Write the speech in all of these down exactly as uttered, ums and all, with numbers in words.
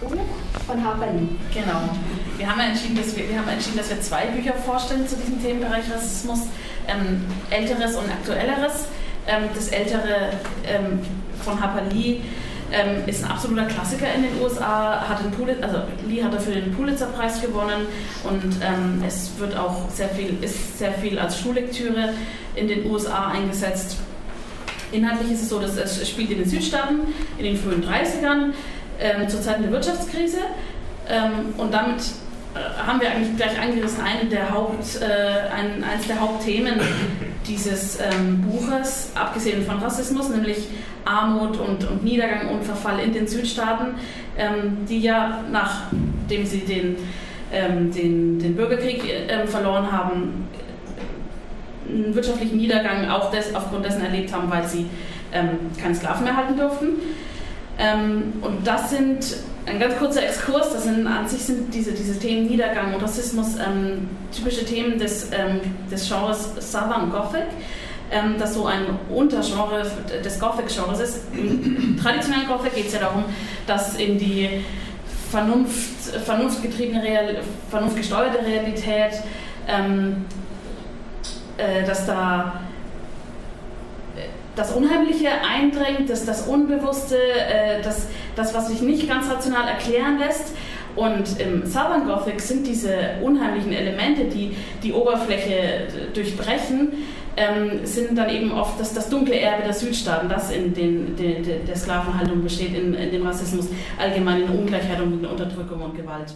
Buch von Harper Lee. Genau. Wir haben entschieden, dass wir, wir haben entschieden, dass wir zwei Bücher vorstellen zu diesem Themenbereich Rassismus. Ähm, älteres und aktuelleres. Ähm, das ältere ähm, von Harper Lee ähm, ist ein absoluter Klassiker in den U S A. Hat den Pulitzer, also Lee hat dafür den Pulitzer-Preis gewonnen und ähm, es wird auch sehr viel, ist sehr viel als Schullektüre in den U S A eingesetzt. Inhaltlich ist es so, dass es spielt in den Südstaaten in den frühen dreißigern ähm, zur Zeit der Wirtschaftskrise ähm, und damit äh, haben wir eigentlich gleich angerissen einen der Haupt, äh, ein, eines der Hauptthemen dieses ähm, Buches, abgesehen von Rassismus, nämlich Armut und, und Niedergang und Verfall in den Südstaaten, ähm, die ja, nachdem sie den, ähm, den, den Bürgerkrieg äh, verloren haben, einen wirtschaftlichen Niedergang auch des, aufgrund dessen erlebt haben, weil sie ähm, keine Sklaven mehr halten durften. Ähm, und das sind, ein ganz kurzer Exkurs, das sind an sich sind diese, diese Themen Niedergang und Rassismus ähm, typische Themen des, ähm, des Genres Southern Gothic, ähm, das so ein Untergenre des Gothic-Genres ist. Im traditionellen Gothic geht es ja darum, dass in die Vernunft, vernunftgetriebene, Real, vernunftgesteuerte Realität ähm, dass da das Unheimliche eindringt, dass das Unbewusste, das, das, was sich nicht ganz rational erklären lässt. Und im Southern Gothic sind diese unheimlichen Elemente, die die Oberfläche durchbrechen, ähm, sind dann eben oft das, das dunkle Erbe der Südstaaten, das in den, de, de, der Sklavenhaltung besteht, in, in dem Rassismus, allgemein in Ungleichheit und in Unterdrückung und Gewalt.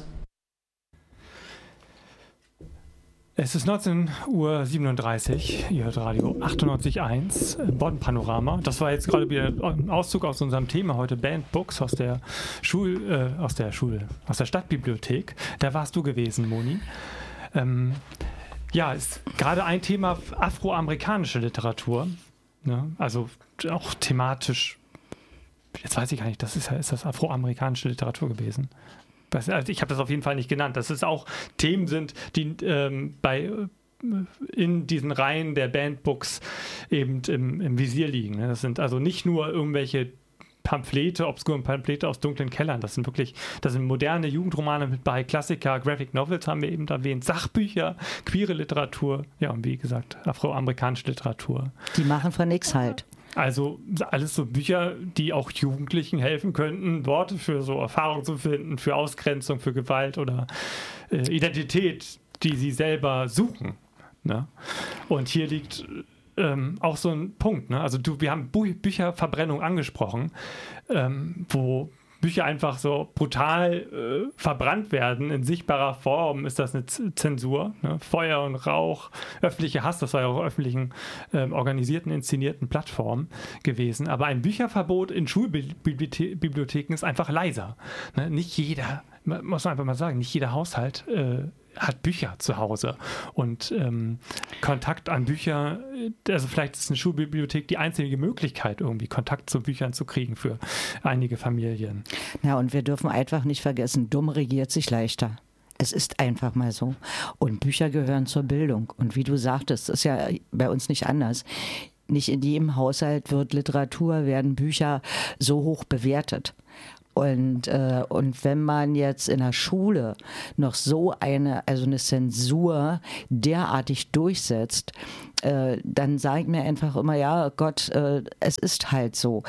Es ist neunzehn Uhr siebenunddreißig, ihr hört Radio achtundneunzig Komma eins, Bonn Panorama. Das war jetzt gerade wieder ein Auszug aus unserem Thema heute, Banned Books aus der Schul, äh, aus der Schule, aus der Stadtbibliothek. Da warst du gewesen, Moni. Ähm, ja, ist gerade ein Thema afroamerikanische Literatur, ne? Also auch thematisch, jetzt weiß ich gar nicht, das ist, ist das afroamerikanische Literatur gewesen? Also ich habe das auf jeden Fall nicht genannt, dass es auch Themen sind, die ähm, bei, in diesen Reihen der Bandbooks eben im, im Visier liegen. Das sind also nicht nur irgendwelche Pamphlete, obskuren Pamphlete aus dunklen Kellern. Das sind wirklich, das sind moderne Jugendromane mit bei, Klassiker, Graphic Novels haben wir eben erwähnt, Sachbücher, queere Literatur, ja und wie gesagt, afroamerikanische Literatur. Die machen von nix halt. Also alles so Bücher, die auch Jugendlichen helfen könnten, Worte für so Erfahrung zu finden, für Ausgrenzung, für Gewalt oder äh, Identität, die sie selber suchen. Ne? Und hier liegt ähm, auch so ein Punkt. Ne? Also du, wir haben Bü- Bücherverbrennung angesprochen, ähm, wo Bücher einfach so brutal äh, verbrannt werden, in sichtbarer Form ist das eine Z- Zensur. Ne? Feuer und Rauch, öffentlicher Hass, das war ja auch öffentlichen äh, organisierten, inszenierten Plattformen gewesen. Aber ein Bücherverbot in Schulbibliotheken ist einfach leiser. Ne? Nicht jeder, muss man einfach mal sagen, nicht jeder Haushalt äh, hat Bücher zu Hause und ähm, Kontakt an Bücher, also vielleicht ist eine Schulbibliothek die einzige Möglichkeit, irgendwie Kontakt zu Büchern zu kriegen für einige Familien. Ja, und wir dürfen einfach nicht vergessen, dumm regiert sich leichter. Es ist einfach mal so. Und Bücher gehören zur Bildung. Und wie du sagtest, ist ja bei uns nicht anders. Nicht in jedem Haushalt wird Literatur, werden Bücher so hoch bewertet. Und, äh, und wenn man jetzt in der Schule noch so eine, also eine Zensur derartig durchsetzt, äh, dann sage ich mir einfach immer, ja Gott, äh, es ist halt so.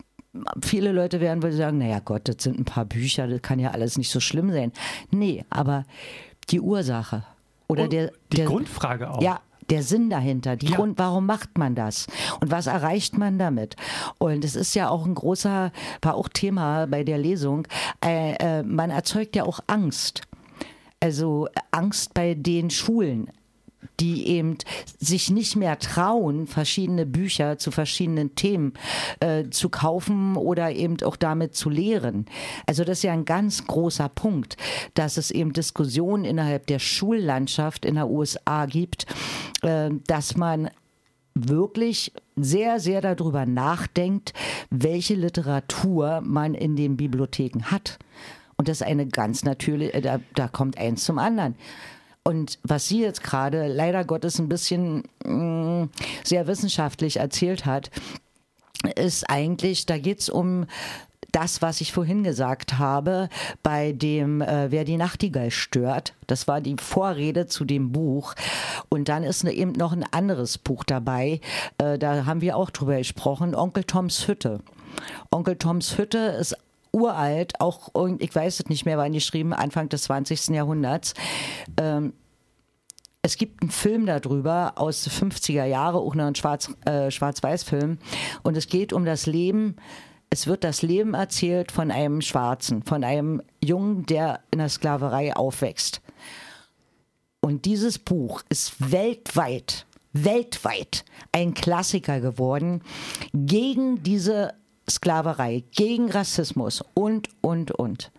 Viele Leute werden wohl sagen, naja Gott, das sind ein paar Bücher, das kann ja alles nicht so schlimm sein. Nee, aber die Ursache oder Und der... die der, Grundfrage auch. Ja, der Sinn dahinter, die ja. Grund, warum macht man das und was erreicht man damit? Und es ist ja auch ein großer, war auch Thema bei der Lesung, äh, äh, man erzeugt ja auch Angst. Also Angst bei den Schulen, die eben sich nicht mehr trauen, verschiedene Bücher zu verschiedenen Themen äh, zu kaufen oder eben auch damit zu lehren. Also das ist ja ein ganz großer Punkt, dass es eben Diskussionen innerhalb der Schullandschaft in der U S A gibt, äh, dass man wirklich sehr, sehr darüber nachdenkt, welche Literatur man in den Bibliotheken hat. Und das ist eine ganz natürliche, da, da kommt eins zum anderen. Und was sie jetzt gerade leider Gottes ein bisschen mh, sehr wissenschaftlich erzählt hat, ist eigentlich, da geht es um das, was ich vorhin gesagt habe, bei dem äh, Wer die Nachtigall stört, das war die Vorrede zu dem Buch. Und dann ist ne, eben noch ein anderes Buch dabei, äh, da haben wir auch drüber gesprochen, Onkel Toms Hütte. Onkel Toms Hütte ist uralt, auch, ich weiß es nicht mehr, wann geschrieben, Anfang des zwanzigsten Jahrhunderts. Ähm, Es gibt einen Film darüber aus den fünfziger Jahren, auch noch ein Schwarz, äh, Schwarz-Weiß-Film. Und es geht um das Leben, es wird das Leben erzählt von einem Schwarzen, von einem Jungen, der in der Sklaverei aufwächst. Und dieses Buch ist weltweit, weltweit ein Klassiker geworden gegen diese Sklaverei, gegen Rassismus und, und, und.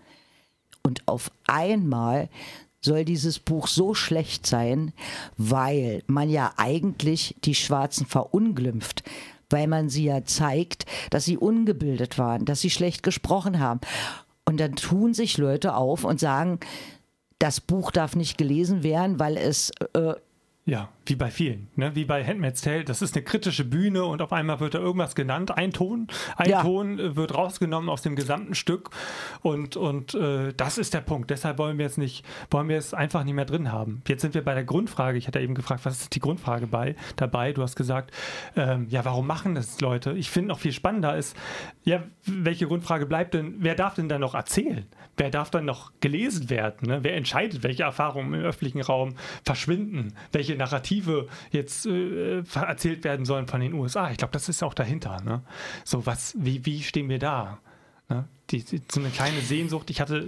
Und auf einmal soll dieses Buch so schlecht sein, weil man ja eigentlich die Schwarzen verunglimpft, weil man sie ja zeigt, dass sie ungebildet waren, dass sie schlecht gesprochen haben. Und dann tun sich Leute auf und sagen, das Buch darf nicht gelesen werden, weil es... Äh, Ja, wie bei vielen, ne? Wie bei Handmaid's Tale, das ist eine kritische Bühne und auf einmal wird da irgendwas genannt, ein Ton, ein Ja. Ton wird rausgenommen aus dem gesamten Stück und, und äh, das ist der Punkt. Deshalb wollen wir jetzt nicht, wollen wir es einfach nicht mehr drin haben. Jetzt sind wir bei der Grundfrage. Ich hatte eben gefragt, was ist die Grundfrage bei, dabei? Du hast gesagt, ähm, ja, warum machen das Leute? Ich finde noch viel spannender ist, ja, welche Grundfrage bleibt denn, wer darf denn da noch erzählen? Wer darf dann noch gelesen werden? Ne? Wer entscheidet, welche Erfahrungen im öffentlichen Raum verschwinden? Welche Narrative jetzt äh, erzählt werden sollen von den U S A? Ich glaube, das ist auch dahinter. Ne? So, was, wie, wie stehen wir da? Ne? Die, die, so eine kleine Sehnsucht. Ich hatte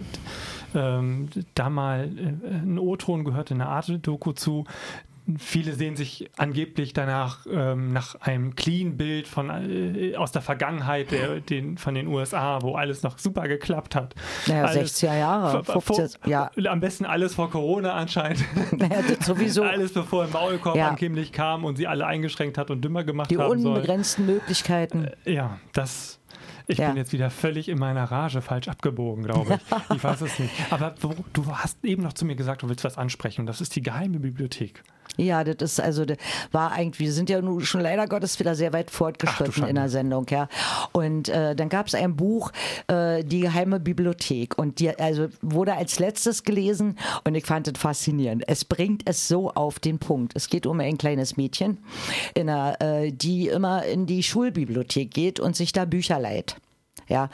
ähm, da mal äh, einen O-Ton gehört in einer Arte-Doku zu. Viele sehen sich angeblich danach ähm, nach einem Clean-Bild von äh, aus der Vergangenheit der, den, von den U S A, wo alles noch super geklappt hat. Naja, alles, sechziger Jahre, vor, fünfzig, vor, ja. Am besten alles vor Corona anscheinend. Naja, das sowieso. Alles bevor ein Maulkorb Ja. angeblich kam und sie alle eingeschränkt hat und dümmer gemacht Die haben sollen. unbegrenzten Möglichkeiten. Ja, das... Ich Ja. bin jetzt wieder völlig in meiner Rage falsch abgebogen, glaube ich. Ich weiß es nicht. Aber wo, du hast eben noch zu mir gesagt, du willst was ansprechen und das ist die geheime Bibliothek. Ja, das ist also, das war eigentlich, wir sind ja nun schon leider Gottes wieder sehr weit fortgeschritten Schande. in der Sendung, ja. Und äh, dann gab es ein Buch, äh, Die geheime Bibliothek. Und die also wurde als letztes gelesen und ich fand das faszinierend. Es bringt es so auf den Punkt. Es geht um ein kleines Mädchen, in einer, äh, die immer in die Schulbibliothek geht und sich da Bücher leiht. Ja.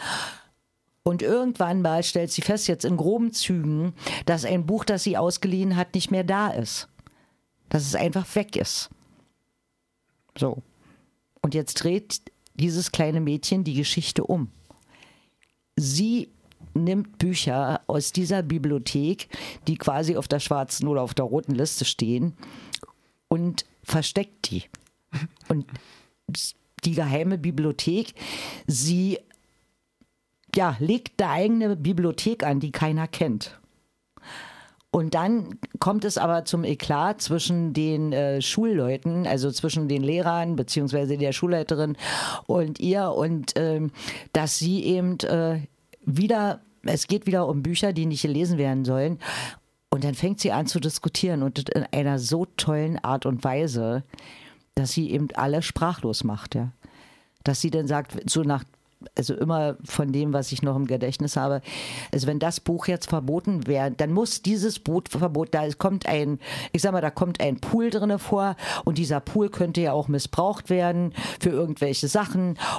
Und irgendwann mal stellt sie fest, jetzt in groben Zügen, dass ein Buch, das sie ausgeliehen hat, nicht mehr da ist. Dass es einfach weg ist. So. Und jetzt dreht dieses kleine Mädchen die Geschichte um. Sie nimmt Bücher aus dieser Bibliothek, die quasi auf der schwarzen oder auf der roten Liste stehen, und versteckt die. Und die geheime Bibliothek, sie ja, legt eine eigene Bibliothek an, die keiner kennt. Und dann kommt es aber zum Eklat zwischen den äh, Schulleuten, also zwischen den Lehrern beziehungsweise der Schulleiterin und ihr, und ähm, dass sie eben äh, wieder, es geht wieder um Bücher, die nicht gelesen werden sollen. Und dann fängt sie an zu diskutieren und in einer so tollen Art und Weise, dass sie eben alle sprachlos macht. Ja. Dass sie dann sagt, so nach also immer von dem, was ich noch im Gedächtnis habe, also wenn das Buch jetzt verboten wäre, dann muss dieses Buch verboten, da kommt ein, ich sag mal, da kommt ein Pool drinne vor und dieser Pool könnte ja auch missbraucht werden für irgendwelche Sachen